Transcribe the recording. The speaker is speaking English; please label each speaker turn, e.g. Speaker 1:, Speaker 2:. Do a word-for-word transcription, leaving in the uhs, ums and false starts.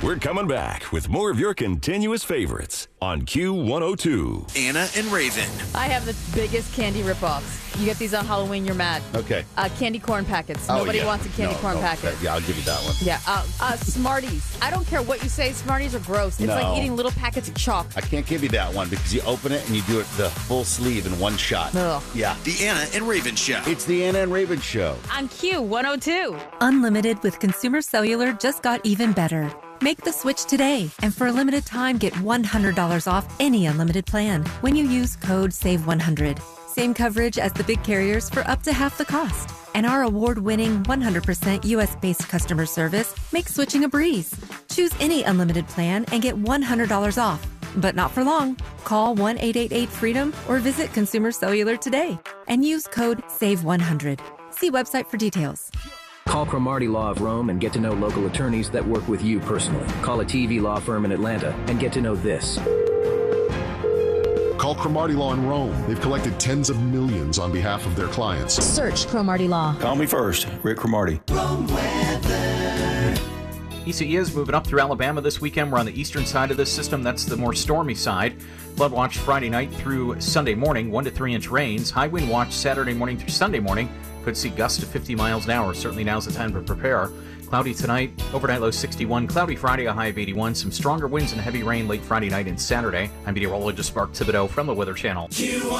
Speaker 1: We're coming back with more of your continuous favorites on Q one oh two.
Speaker 2: Anna and Raven.
Speaker 3: I have the biggest candy ripoffs. You get these on Halloween, you're mad.
Speaker 4: Okay.
Speaker 3: Uh, candy corn packets.
Speaker 4: Oh,
Speaker 3: Nobody
Speaker 4: yeah.
Speaker 3: wants a candy
Speaker 4: No,
Speaker 3: corn
Speaker 4: no,
Speaker 3: packet.
Speaker 4: that- yeah, I'll give you that one.
Speaker 3: Yeah. Uh, uh, Smarties. I don't care what you say. Smarties are gross. It's
Speaker 4: No.
Speaker 3: like eating little packets of chalk.
Speaker 4: I can't give you that one because you open it and you do it the full sleeve in one shot.
Speaker 3: Ugh.
Speaker 4: Yeah.
Speaker 2: The Anna and Raven Show.
Speaker 4: It's the Anna and Raven Show.
Speaker 5: On Q one oh two.
Speaker 6: Unlimited with Consumer Cellular just got even better. Make the switch today, and for a limited time, get one hundred dollars off any unlimited plan when you use code save one hundred. Same coverage as the big carriers for up to half the cost. And our award-winning one hundred percent U S-based customer service makes switching a breeze. Choose any unlimited plan and get one hundred dollars off. But not for long. Call one eight eight eight freedom or visit Consumer Cellular today and use code save one hundred. See website for details.
Speaker 7: Call Cromartie Law of Rome and get to know local attorneys that work with you personally. Call a T V law firm in Atlanta and get to know this.
Speaker 8: Call Cromartie Law in Rome. They've collected tens of millions on behalf of their clients.
Speaker 9: Search Cromartie Law.
Speaker 10: Call me first, Rick Cromartie.
Speaker 11: E C E is moving up through Alabama this weekend. We're on the eastern side of this system. That's the more stormy side. Flood watch Friday night through Sunday morning, one to three inch rains. High wind watch Saturday morning through Sunday morning. Could see gusts to fifty miles an hour. Certainly now's the time to prepare. Cloudy tonight, overnight low sixty-one. Cloudy Friday, a high of eighty-one. Some stronger winds and heavy rain late Friday night and Saturday. I'm meteorologist Mark Thibodeau from the Weather Channel.